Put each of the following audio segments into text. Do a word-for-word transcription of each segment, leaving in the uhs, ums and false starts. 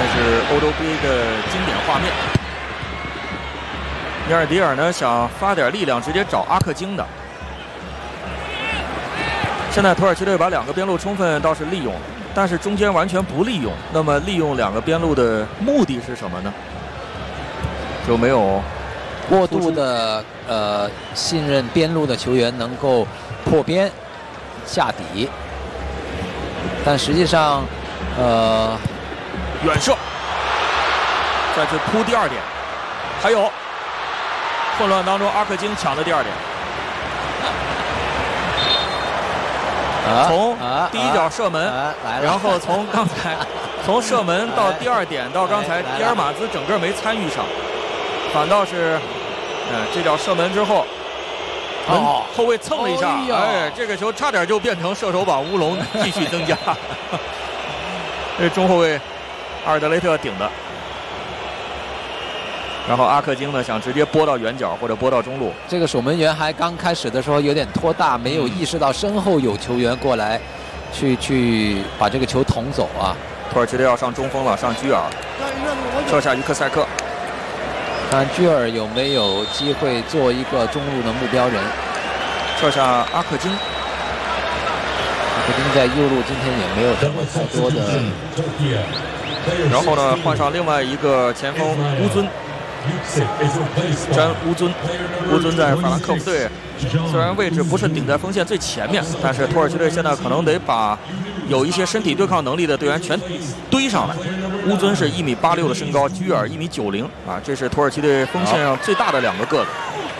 是欧洲杯的经典画面。米尔迪尔呢想发点力量，直接找阿克京的。现在土耳其队把两个边路充分倒是利用了，但是中间完全不利用。那么利用两个边路的目的是什么呢？就没有过度的呃信任边路的球员能够破边下底，但实际上呃远射，再去扑第二点，还有混乱当中阿克京抢的第二点。从第一脚射门， 啊啊、 然后从刚才从射门到第二点到刚才伊尔马兹整个没参与上，反倒是，嗯、呃，这脚射门之后，门后卫蹭了一下，哦、哎，这个球差点就变成射手榜乌龙，继续增加。这中后卫阿尔德雷特顶的，然后阿克京呢想直接拨到远角或者拨到中路。 这个守门员还刚开始的时候有点拖大，没有意识到身后有球员过来，去去把这个球捅走啊。 土耳其队要上中锋了，上居尔，撤下于克塞克。 看居尔有没有机会做一个中路的目标人。 撤下阿克京。 阿克京在右路今天也没有什么太多的。 然后呢，换上另外一个前锋乌尊。詹乌尊，乌尊在法兰克福队虽然位置不是顶在锋线最前面，但是土耳其队现在可能得把有一些身体对抗能力的队员全堆上来。乌尊是一米八六的身高，居尔一米九零啊，这是土耳其队锋线上最大的两个个子。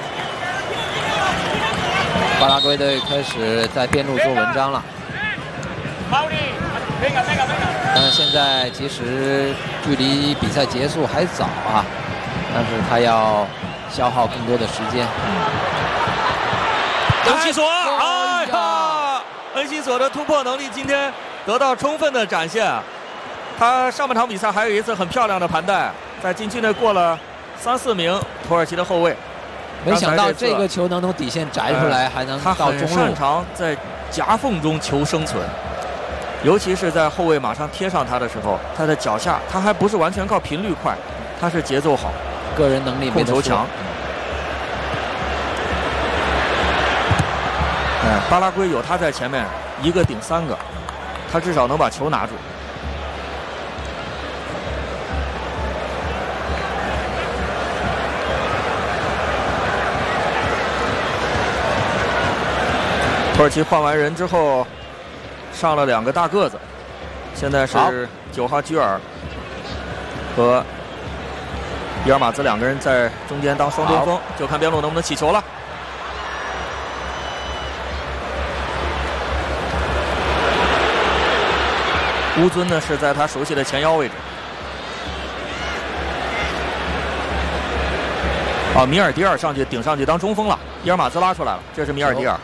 巴拉圭队开始在边路做文章了，但是现在其实距离比赛结束还早啊。但是他要消耗更多的时间。 恩西索，哎呀，恩西索的突破能力今天得到充分的展现。他上半场比赛还有一次很漂亮的盘带，在禁区内过了三四名土耳其的后卫。 没想到这个球能从底线摘出来，还能到中路。 他很擅长在夹缝中求生存，尤其是在后卫马上贴上他的时候，他的脚下他还不是完全靠频率快，他是节奏好。 个人能力控球强，哎，巴拉圭有他在前面，一个顶三个，他至少能把球拿住。土耳其换完人之后，上了两个大个子，现在是九号居尔和伊尔马兹两个人在中间当双中锋，就看边路能不能起球了。乌尊呢是在他熟悉的前腰位置。啊，米尔迪尔上去顶上去当中锋了，伊尔马兹拉出来了，这是米尔迪尔。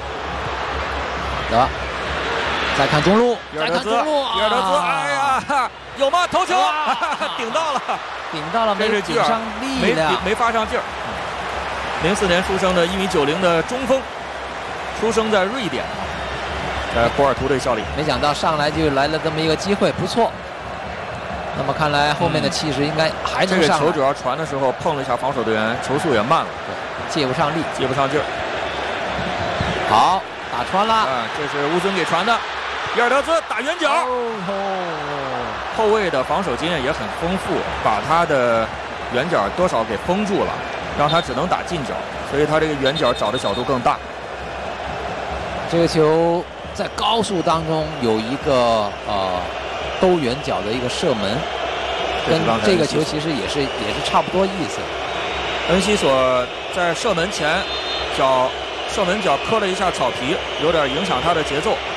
得，再看中路， 伊尔德兹，伊尔德兹，哎呀，有吗？头球，顶到了。 顶到了，没顶上力量， 没没发上劲儿。零四年出生的一米九零的中锋，出生在瑞典，在波尔图队效力。 没想到上来就来了这么一个机会，不错。那么看来后面的气势应该还能上来。 这个球主要传的时候碰了一下防守队员，球速也慢了， 对，借不上力， 借不上劲儿。 好，打穿了。 啊，这是乌尊给传的，伊尔德兹打远角。哦，后卫的防守经验也很丰富，把他的远角多少给封住了，让他只能打近角，所以他这个远角找的角度更大。 这个球在高速当中有一个呃兜远角的一个射门，跟这个球其实也是也是差不多意思。 恩西索在射门前脚射门脚磕了一下草皮，有点影响他的节奏。